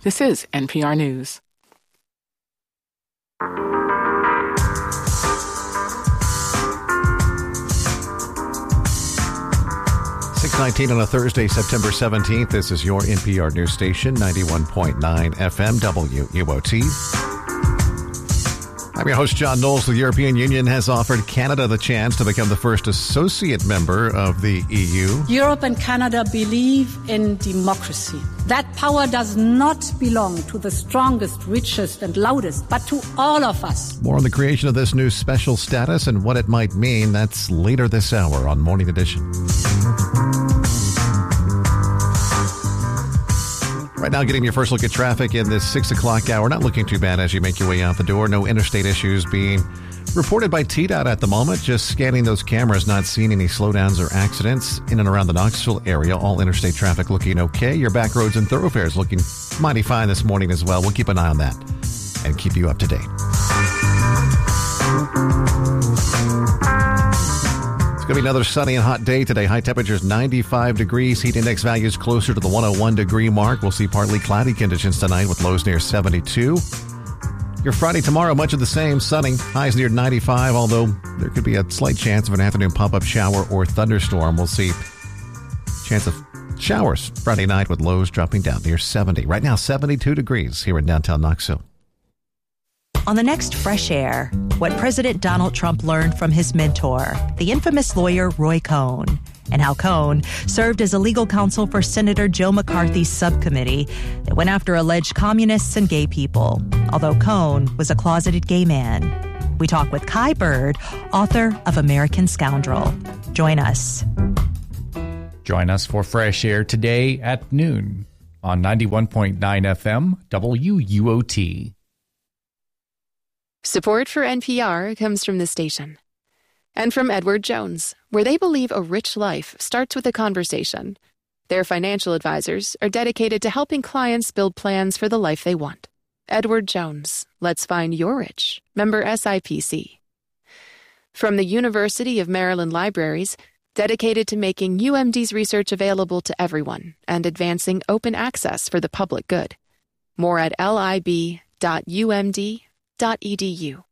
This is NPR News. .19 on a Thursday, September 17th. This is your NPR news station, 91.9 FM WUOT. I'm your host, John Knowles. The European Union has offered Canada the chance to become the first associate member of the EU. Europe and Canada believe in democracy. That power does not belong to the strongest, richest, and loudest, but to all of us. More on the creation of this new special status and what it might mean. That's later this hour on Morning Edition. Right now, getting your first look at traffic in this 6 o'clock hour. Not looking too bad as you make your way out the door. No interstate issues being reported by TDOT at the moment. Just scanning those cameras, not seeing any slowdowns or accidents in and around the Knoxville area. All interstate traffic looking okay. Your back roads and thoroughfares looking mighty fine this morning as well. We'll keep an eye on that and keep you up to date. It's going to be another sunny and hot day today. High temperatures 95 degrees. Heat index values closer to the 101 degree mark. We'll see partly cloudy conditions tonight with lows near 72. Your Friday tomorrow, much of the same. Sunny. Highs near 95, although there could be a slight chance of an afternoon pop-up shower or thunderstorm. We'll see chance of showers Friday night with lows dropping down near 70. Right now, 72 degrees here in downtown Knoxville. On the next Fresh Air, what President Donald Trump learned from his mentor, the infamous lawyer Roy Cohn, and how Cohn served as a legal counsel for Senator Joe McCarthy's subcommittee that went after alleged communists and gay people, although Cohn was a closeted gay man. We talk with Kai Bird, author of American Scoundrel. Join us. Join us for Fresh Air today at noon on 91.9 FM WUOT. Support for NPR comes from the station and from Edward Jones, where they believe a rich life starts with a conversation. Their financial advisors are dedicated to helping clients build plans for the life they want. Edward Jones, let's find your rich. Member SIPC. From the University of Maryland Libraries, dedicated to making UMD's research available to everyone and advancing open access for the public good. More at lib.umd.edu.